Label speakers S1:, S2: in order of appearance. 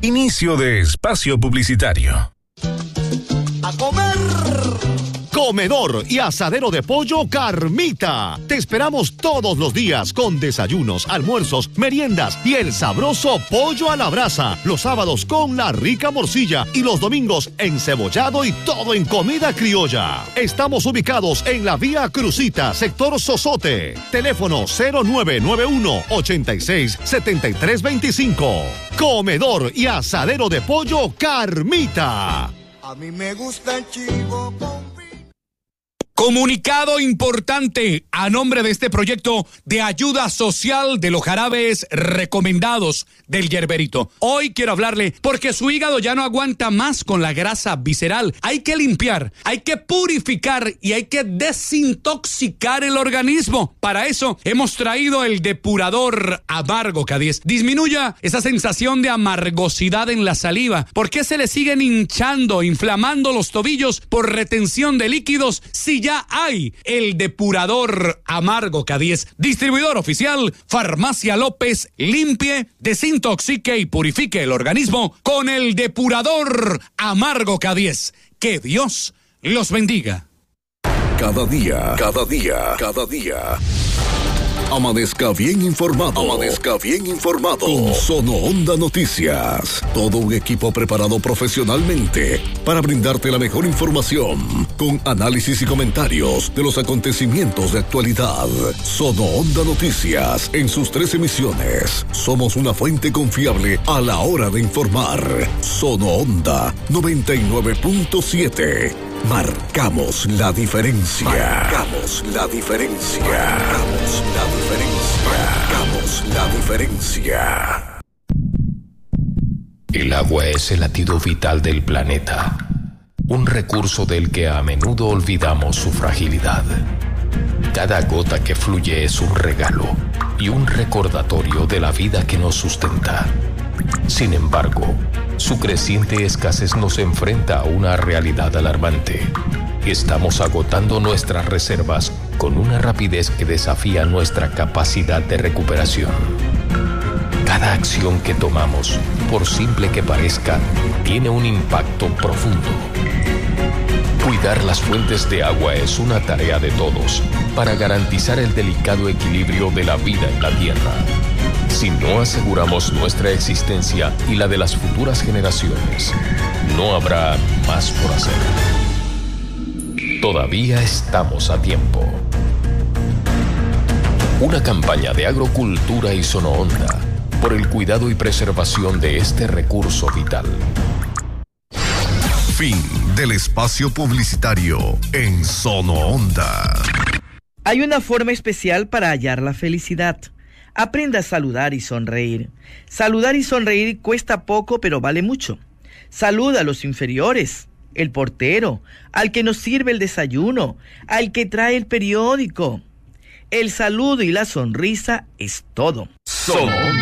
S1: Inicio de espacio publicitario.
S2: ¡A comer!
S3: Comedor y asadero de pollo Carmita. Te esperamos todos los días con desayunos, almuerzos, meriendas y el sabroso pollo a la brasa. Los sábados con la rica morcilla y los domingos encebollado y todo en comida criolla. Estamos ubicados en la Vía Crucita, sector Sosote. Teléfono 0991-867325. Comedor y asadero de pollo Carmita.
S2: A mí me gusta el chivo con...
S4: Comunicado importante a nombre de este proyecto de ayuda social de los jarabes recomendados del Yerberito. Hoy quiero hablarle porque su hígado ya no aguanta más con la grasa visceral. Hay que limpiar, hay que purificar y hay que desintoxicar el organismo. Para eso hemos traído el depurador amargo K10. Disminuya esa sensación de amargosidad en la saliva. ¿Por qué se le siguen hinchando, inflamando los tobillos por retención de líquidos si ya hay el depurador amargo K10? Distribuidor oficial, Farmacia López. Limpie, desintoxique y purifique el organismo con el depurador amargo K10. Que Dios los bendiga.
S5: Cada día. Amanezca bien informado. Con Sono Onda Noticias. Todo un equipo preparado profesionalmente para brindarte la mejor información, con análisis y comentarios de los acontecimientos de actualidad. Sono Onda Noticias, en sus 3 emisiones. Somos una fuente confiable a la hora de informar. Sono Onda 99.7. Marcamos la diferencia.
S6: El agua es el latido vital del planeta, un recurso del que a menudo olvidamos su fragilidad. Cada gota que fluye es un regalo y un recordatorio de la vida que nos sustenta. Sin embargo, su creciente escasez nos enfrenta a una realidad alarmante. Estamos agotando nuestras reservas con una rapidez que desafía nuestra capacidad de recuperación. Cada acción que tomamos, por simple que parezca, tiene un impacto profundo. Cuidar las fuentes de agua es una tarea de todos para garantizar el delicado equilibrio de la vida en la Tierra. Si no aseguramos nuestra existencia y la de las futuras generaciones, no habrá más por hacer. Todavía estamos a tiempo. Una campaña de agrocultura y Sono Onda por el cuidado y preservación de este recurso vital.
S5: Fin del espacio publicitario en Sono Onda.
S7: Hay una forma especial para hallar la felicidad. Aprenda a saludar y sonreír. Saludar y sonreír cuesta poco, pero vale mucho. Saluda a los inferiores, el portero, al que nos sirve el desayuno, al que trae el periódico. El saludo y la sonrisa es todo.